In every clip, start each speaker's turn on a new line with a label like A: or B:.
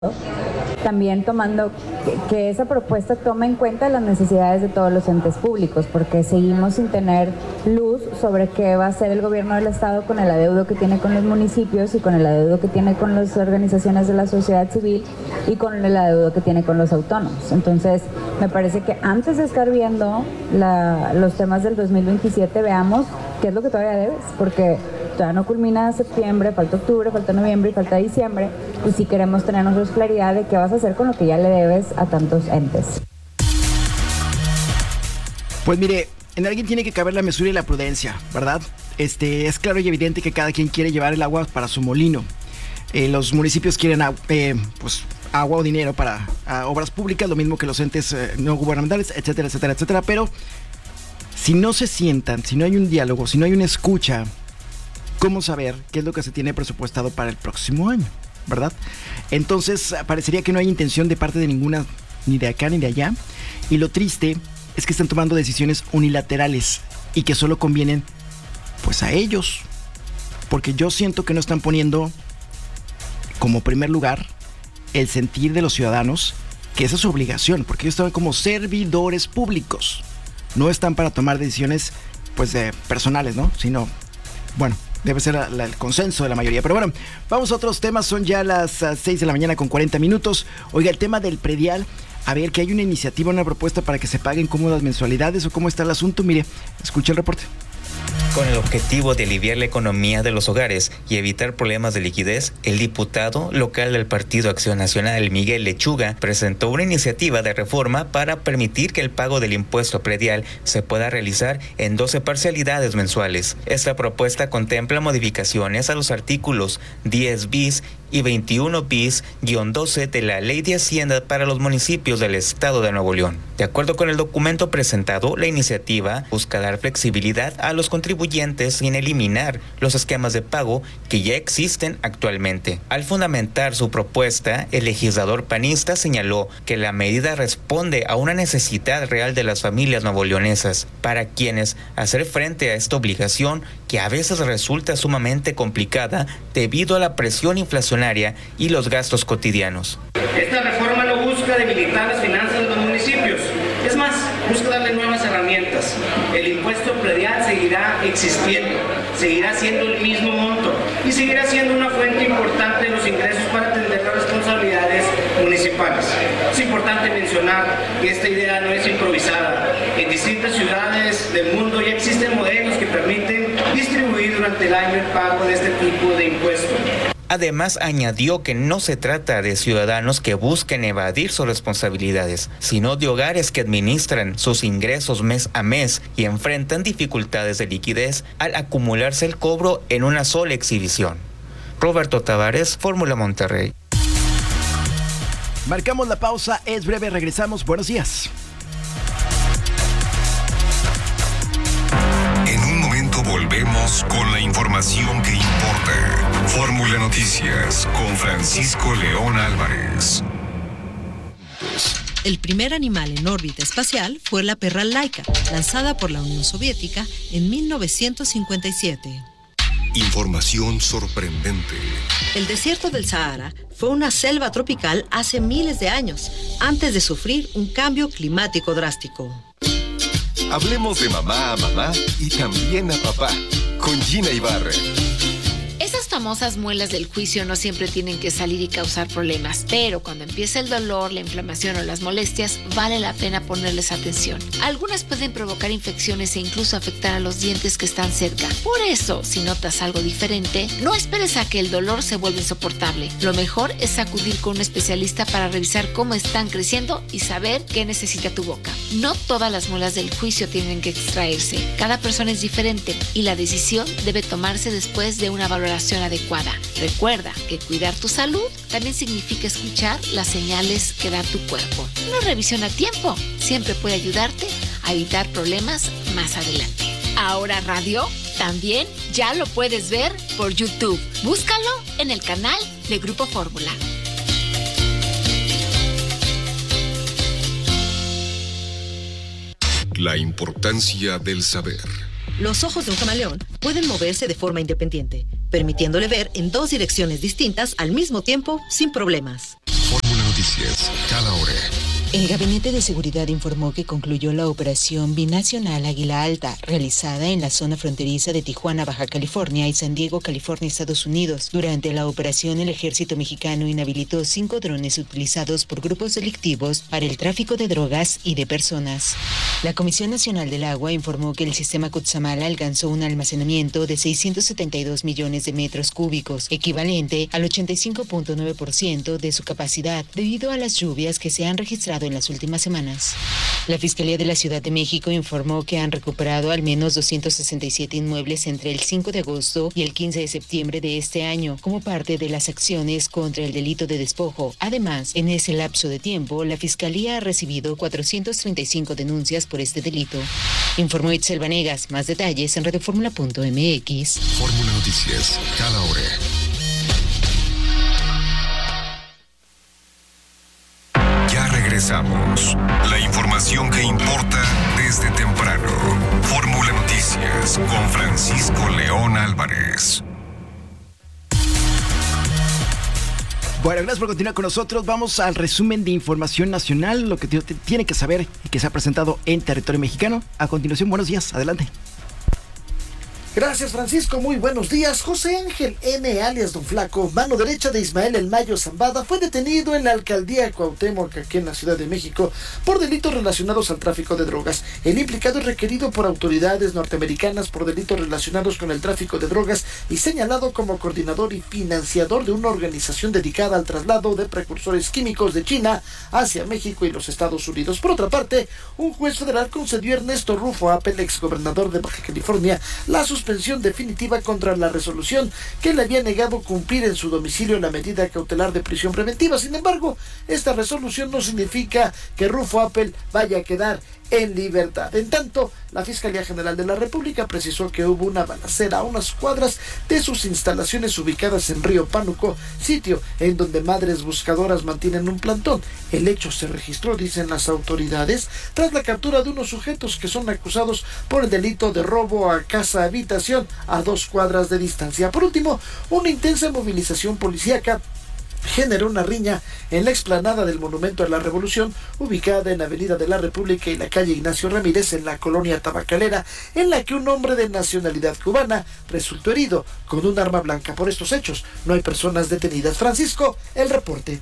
A: también tomando que esa propuesta tome en cuenta las necesidades de todos los entes públicos, porque seguimos sin tener luz sobre qué va a hacer el gobierno del estado con el adeudo que tiene con los municipios y con el adeudo que tiene con las organizaciones de la sociedad civil y con el adeudo que tiene con los autónomos. Entonces, me parece que antes de estar viendo los temas del 2027, veamos qué es lo que todavía debes, porque todavía no culmina septiembre, falta octubre, falta noviembre y falta diciembre, y si queremos tener nosotros claridad de qué vas a hacer con lo que ya le debes a tantos entes.
B: Pues mire, en alguien tiene que caber la mesura y la prudencia, ¿verdad? Es claro y evidente que cada quien quiere llevar el agua para su molino. Los municipios quieren agua o dinero para obras públicas, lo mismo que los entes no gubernamentales, etcétera, etcétera, etcétera, pero si no se sientan, si no hay un diálogo, si no hay una escucha, ¿cómo saber qué es lo que se tiene presupuestado para el próximo año? ¿Verdad? Entonces, parecería que no hay intención de parte de ninguna, ni de acá ni de allá. Y lo triste es que están tomando decisiones unilaterales y que solo convienen, pues, a ellos. Porque yo siento que no están poniendo como primer lugar el sentir de los ciudadanos, que esa es su obligación, porque ellos están como servidores públicos. No están para tomar decisiones, pues, personales, ¿no? Sino, bueno, debe ser el consenso de la mayoría. Pero bueno, vamos a otros temas. Son ya las 6 de la mañana con 40 minutos. Oiga, el tema del predial. A ver, que hay una iniciativa, una propuesta para que se paguen cómodas mensualidades, o cómo está el asunto. Mire, escuche el reporte.
C: Con el objetivo de aliviar la economía de los hogares y evitar problemas de liquidez, el diputado local del Partido Acción Nacional, Miguel Lechuga, presentó una iniciativa de reforma para permitir que el pago del impuesto predial se pueda realizar en 12 parcialidades mensuales. Esta propuesta contempla modificaciones a los artículos 10 bis y 21 bis-12 de la Ley de Hacienda para los municipios del Estado de Nuevo León. De acuerdo con el documento presentado, la iniciativa busca dar flexibilidad a los contribuyentes sin eliminar los esquemas de pago que ya existen actualmente. Al fundamentar su propuesta, el legislador panista señaló que la medida responde a una necesidad real de las familias nuevoleonesas, para quienes hacer frente a esta obligación, que a veces resulta sumamente complicada debido a la presión inflacionaria y los gastos cotidianos.
D: Esta reforma no busca debilitar las finanzas de los municipios, es más, busca darle nuevas herramientas. El impuesto predial seguirá existiendo, seguirá siendo el mismo monto y seguirá siendo una fuente importante de los ingresos para atender las responsabilidades municipales. Es importante mencionar que esta idea no es improvisada. En distintas ciudades del mundo ya existen modelos que permiten distribuir durante el año el pago de este tipo de impuesto.
C: Además, añadió que no se trata de ciudadanos que busquen evadir sus responsabilidades, sino de hogares que administran sus ingresos mes a mes y enfrentan dificultades de liquidez al acumularse el cobro en una sola exhibición. Roberto Tavares, Fórmula Monterrey.
B: Marcamos la pausa, es breve, regresamos. Buenos días.
E: En un momento volvemos con la información que importa. Fórmula Noticias con Francisco León Álvarez.
F: El primer animal en órbita espacial fue la perra Laika, lanzada por la Unión Soviética en 1957.
E: Información sorprendente.
F: El desierto del Sahara fue una selva tropical hace miles de años, antes de sufrir un cambio climático drástico.
E: Hablemos de mamá a mamá y también a papá, con Gina Ibarra.
G: Esas famosas muelas del juicio no siempre tienen que salir y causar problemas, pero cuando empieza el dolor, la inflamación o las molestias, vale la pena ponerles atención. Algunas pueden provocar infecciones e incluso afectar a los dientes que están cerca. Por eso, si notas algo diferente, no esperes a que el dolor se vuelva insoportable. Lo mejor es acudir con un especialista para revisar cómo están creciendo y saber qué necesita tu boca. No todas las muelas del juicio tienen que extraerse. Cada persona es diferente y la decisión debe tomarse después de una valoración adecuada. Recuerda que cuidar tu salud también significa escuchar las señales que da tu cuerpo. Una revisión a tiempo siempre puede ayudarte a evitar problemas más adelante. Ahora Radio también ya lo puedes ver por YouTube. Búscalo en el canal de Grupo Fórmula.
E: La importancia del saber.
F: Los ojos de un camaleón pueden moverse de forma independiente, permitiéndole ver en dos direcciones distintas al mismo tiempo sin problemas.
E: Noticias, cada hora.
H: El Gabinete de Seguridad informó que concluyó la operación binacional Águila Alta, realizada en la zona fronteriza de Tijuana, Baja California y San Diego, California, Estados Unidos. Durante la operación, el ejército mexicano inhabilitó 5 drones utilizados por grupos delictivos para el tráfico de drogas y de personas. La Comisión Nacional del Agua informó que el sistema Cutzamala alcanzó un almacenamiento de 672 millones de metros cúbicos, equivalente al 85.9% de su capacidad, debido a las lluvias que se han registrado en las últimas semanas. La Fiscalía de la Ciudad de México informó que han recuperado al menos 267 inmuebles entre el 5 de agosto y el 15 de septiembre de este año, como parte de las acciones contra el delito de despojo. Además, en ese lapso de tiempo, la Fiscalía ha recibido 435 denuncias por este delito. Informó Itzel Vanegas. Más detalles en radioformula.mx.
E: Fórmula Noticias, cada hora. Regresamos. La información que importa desde temprano. Fórmula Noticias con Francisco León Álvarez.
B: Bueno, gracias por continuar con nosotros. Vamos al resumen de información nacional, lo que tiene que saber y que se ha presentado en territorio mexicano. A continuación, buenos días. Adelante.
I: Gracias, Francisco, muy buenos días. José Ángel N., alias Don Flaco, mano derecha de Ismael El Mayo Zambada, fue detenido en la alcaldía Cuauhtémoc, aquí en la Ciudad de México, por delitos relacionados al tráfico de drogas. El implicado es requerido por autoridades norteamericanas por delitos relacionados con el tráfico de drogas y señalado como coordinador y financiador de una organización dedicada al traslado de precursores químicos de China hacia México y los Estados Unidos. Por otra parte, un juez federal concedió a Ernesto Rufo Appel, exgobernador de Baja California, la suspensión definitiva contra la resolución que le había negado cumplir en su domicilio la medida cautelar de prisión preventiva. Sin embargo, esta resolución no significa que Rufo Appel vaya a quedar en libertad. En tanto, la Fiscalía General de la República precisó que hubo una balacera a unas cuadras de sus instalaciones ubicadas en Río Pánuco, sitio en donde madres buscadoras mantienen un plantón. El hecho se registró, dicen las autoridades, tras la captura de unos sujetos que son acusados por el delito de robo a casa-habitación a 2 cuadras de distancia. Por último, una intensa movilización policíaca generó una riña en la explanada del Monumento a la Revolución, ubicada en la Avenida de la República y la calle Ignacio Ramírez, en la colonia Tabacalera, en la que un hombre de nacionalidad cubana resultó herido con un arma blanca. Por estos hechos no hay personas detenidas. Francisco, el reporte.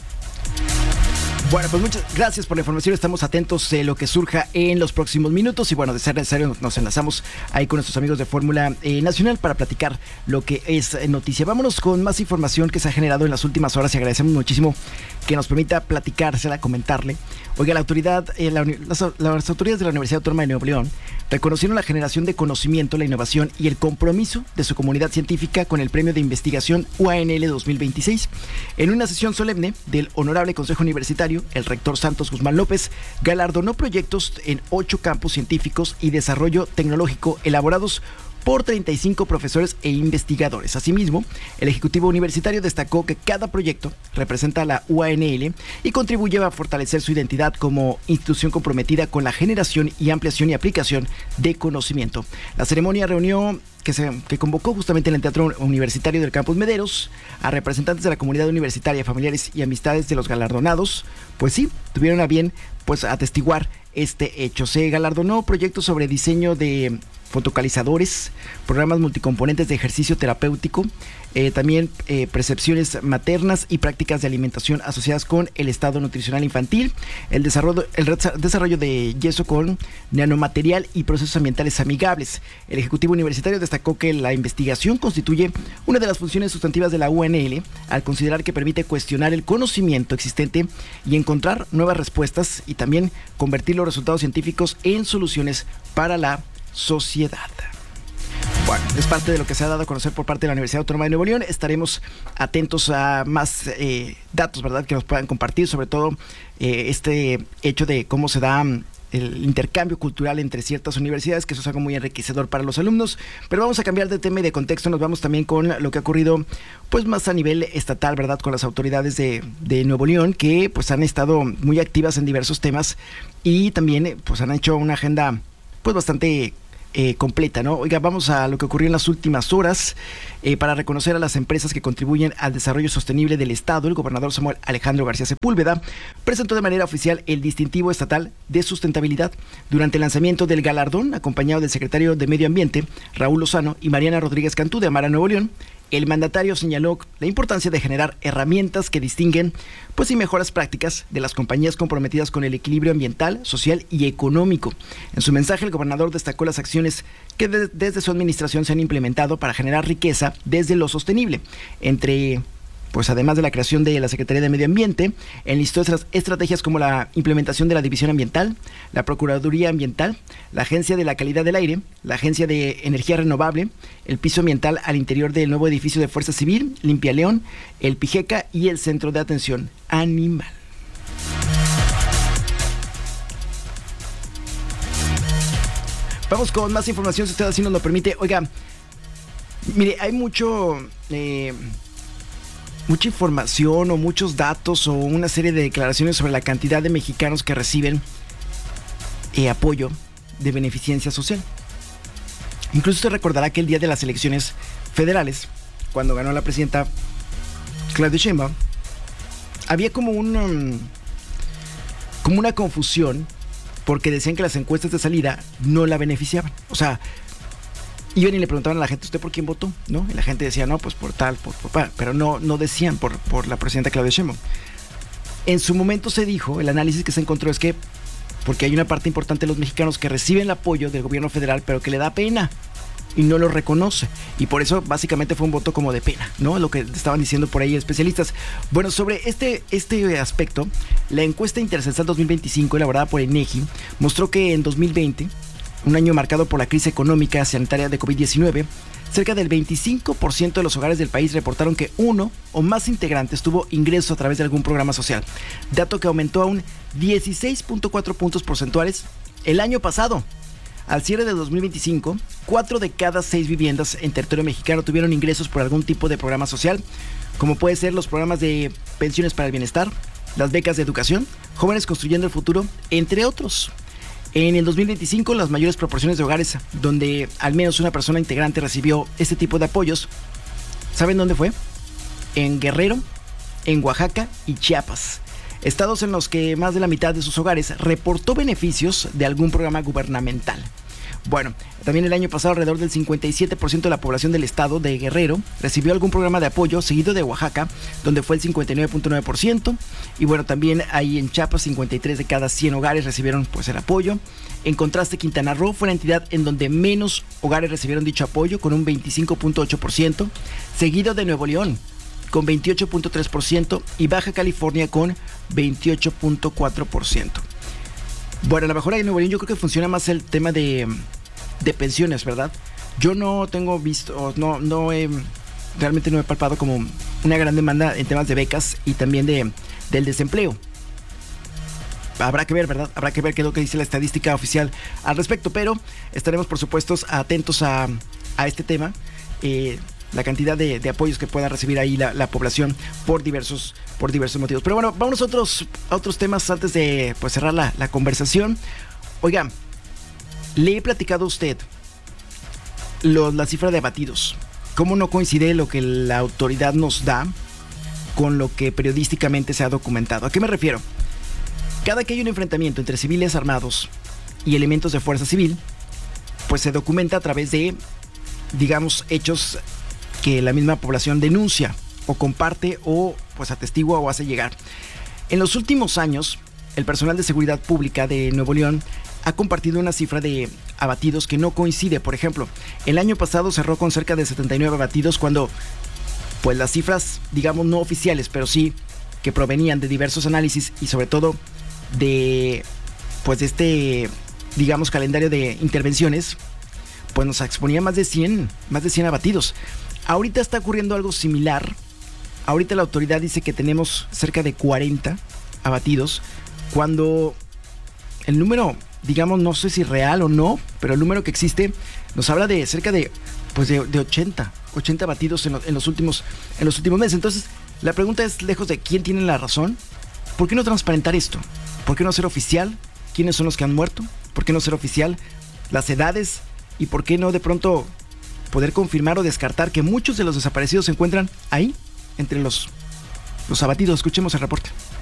B: Bueno, pues muchas gracias por la información. Estamos atentos de lo que surja en los próximos minutos. Y bueno, de ser necesario, nos enlazamos ahí con nuestros amigos de Fórmula Nacional para platicar lo que es noticia. Vámonos con más información que se ha generado en las últimas horas y agradecemos muchísimo que nos permita platicársela, comentarle. Oiga, las autoridades de la Universidad Autónoma de Nuevo León reconocieron la generación de conocimiento, la innovación y el compromiso de su comunidad científica con el Premio de Investigación UANL 2026. En una sesión solemne del Honorable Consejo Universitario, el rector Santos Guzmán López galardonó proyectos en 8 campos científicos y desarrollo tecnológico elaborados por 35 profesores e investigadores. Asimismo, el Ejecutivo Universitario destacó que cada proyecto representa a la UANL y contribuye a fortalecer su identidad como institución comprometida con la generación y ampliación y aplicación de conocimiento. La ceremonia reunió que convocó justamente en el Teatro Universitario del Campus Mederos a representantes de la comunidad universitaria, familiares y amistades de los galardonados, pues sí, tuvieron a bien pues atestiguar este hecho. Se galardonó proyectos sobre diseño de fotocalizadores, programas multicomponentes de ejercicio terapéutico, también percepciones maternas y prácticas de alimentación asociadas con el estado nutricional infantil, el desarrollo de yeso con nanomaterial y procesos ambientales amigables. El Ejecutivo Universitario destacó que la investigación constituye una de las funciones sustantivas de la UNL al considerar que permite cuestionar el conocimiento existente y encontrar nuevas respuestas y también convertir los resultados científicos en soluciones para la sociedad. Bueno, es parte de lo que se ha dado a conocer por parte de la Universidad Autónoma de Nuevo León. Estaremos atentos a más datos, ¿verdad?, que nos puedan compartir, sobre todo este hecho de cómo se da el intercambio cultural entre ciertas universidades, que eso es algo muy enriquecedor para los alumnos. Pero vamos a cambiar de tema y de contexto. Nos vamos también con lo que ha ocurrido pues más a nivel estatal, ¿verdad?, con las autoridades de Nuevo León, que pues han estado muy activas en diversos temas y también pues han hecho una agenda pues bastante completa, ¿no? Oiga, vamos a lo que ocurrió en las últimas horas. Para reconocer a las empresas que contribuyen al desarrollo sostenible del Estado, el gobernador Samuel Alejandro García Sepúlveda presentó de manera oficial el distintivo estatal de sustentabilidad durante el lanzamiento del galardón, acompañado del secretario de Medio Ambiente, Raúl Lozano, y Mariana Rodríguez Cantú de Amara, Nuevo León. El mandatario señaló la importancia de generar herramientas que distinguen y mejoras prácticas de las compañías comprometidas con el equilibrio ambiental, social y económico. En su mensaje, el gobernador destacó las acciones que desde su administración se han implementado para generar riqueza desde lo sostenible. Además de la creación de la Secretaría de Medio Ambiente, enlistó estrategias como la implementación de la División Ambiental, la Procuraduría Ambiental, la Agencia de la Calidad del Aire, la Agencia de Energía Renovable, el piso ambiental al interior del nuevo edificio de Fuerza Civil, Limpia León, el Pijeca y el Centro de Atención Animal. Vamos con más información, si usted así nos lo permite. Oiga, mire, hay mucha información o muchos datos o una serie de declaraciones sobre la cantidad de mexicanos que reciben apoyo de beneficencia social. Incluso usted recordará que el día de las elecciones federales, cuando ganó la presidenta Claudia Sheinbaum, había como una confusión porque decían que las encuestas de salida no la beneficiaban. O sea, iban y le preguntaban a la gente, ¿usted por quién votó? ¿No? Y la gente decía, no, pues por tal, por pero no decían por la presidenta Claudia Sheinbaum. En su momento se dijo, el análisis que se encontró es que porque hay una parte importante de los mexicanos que reciben el apoyo del gobierno federal, pero que le da pena y no lo reconoce. Y por eso básicamente fue un voto como de pena, ¿no? Lo que estaban diciendo por ahí especialistas. Bueno, sobre este aspecto, la encuesta intercensal 2025 elaborada por el INEGI mostró que en 2020, un año marcado por la crisis económica sanitaria de COVID-19, cerca del 25% de los hogares del país reportaron que uno o más integrantes tuvo ingreso a través de algún programa social, dato que aumentó a un 16.4 puntos porcentuales el año pasado. Al cierre de 2025, 4 de cada 6 viviendas en territorio mexicano tuvieron ingresos por algún tipo de programa social, como puede ser los programas de pensiones para el bienestar, las becas de educación, jóvenes construyendo el futuro, entre otros. En el 2025, las mayores proporciones de hogares donde al menos una persona integrante recibió este tipo de apoyos, ¿saben dónde fue? En Guerrero, en Oaxaca y Chiapas. Estados en los que más de la mitad de sus hogares reportó beneficios de algún programa gubernamental. Bueno, también el año pasado alrededor del 57% de la población del estado de Guerrero recibió algún programa de apoyo, seguido de Oaxaca, donde fue el 59.9%. Y bueno, también ahí en Chiapas, 53 de cada 100 hogares recibieron el apoyo. En contraste, Quintana Roo fue la entidad en donde menos hogares recibieron dicho apoyo, con un 25.8%, seguido de Nuevo León, con 28.3%, y Baja California con 28.4%. Bueno, a lo mejor ahí en Nuevo León yo creo que funciona más el tema de pensiones, ¿verdad? Yo no tengo visto, realmente no he palpado como una gran demanda en temas de becas y también del desempleo. Habrá que ver, ¿verdad? Habrá que ver qué es lo que dice la estadística oficial al respecto, pero estaremos por supuesto atentos a este tema, la cantidad de apoyos que pueda recibir ahí la población por diversos motivos. Pero bueno, vamos a otros temas antes de cerrar la conversación. Oiga, le he platicado a usted la cifra de abatidos. ¿Cómo no coincide lo que la autoridad nos da con lo que periodísticamente se ha documentado? ¿A qué me refiero? Cada que hay un enfrentamiento entre civiles armados y elementos de fuerza civil, se documenta a través de, digamos, hechos que la misma población denuncia o comparte o atestigua o hace llegar. En los últimos años, el personal de seguridad pública de Nuevo León ha compartido una cifra de abatidos que no coincide. Por ejemplo, el año pasado cerró con cerca de 79 abatidos cuando las cifras, digamos, no oficiales, pero sí que provenían de diversos análisis y sobre todo de este, digamos, calendario de intervenciones, nos exponía más de 100 abatidos. Ahorita está ocurriendo algo similar. Ahorita la autoridad dice que tenemos cerca de 40 abatidos, cuando el número, digamos, no sé si real o no, pero el número que existe nos habla de cerca de 80 abatidos en los últimos meses. Entonces, la pregunta es, lejos de quién tiene la razón, ¿por qué no transparentar esto? ¿Por qué no ser oficial quiénes son los que han muerto? ¿Por qué no ser oficial las edades? ¿Y por qué no de pronto poder confirmar o descartar que muchos de los desaparecidos se encuentran ahí, entre los abatidos. Escuchemos el reporte.